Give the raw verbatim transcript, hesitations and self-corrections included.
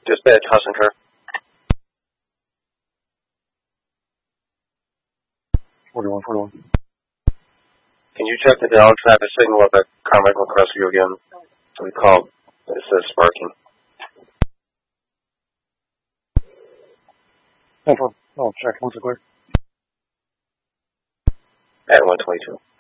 Dispatch, Hudson Kerr. forty-one, forty-one. Can you check the dial traffic signal at the Carmichael Crestview again? We called. It says sparking. ten four. Oh, check. Once it clear. At one twenty-two.